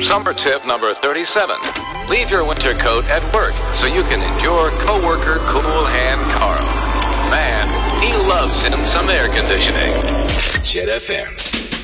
Summer tip number 37. Leave your winter coat at work so you can endure coworker cool hand Carl. Man, he loves him some air conditioning. Jet FM.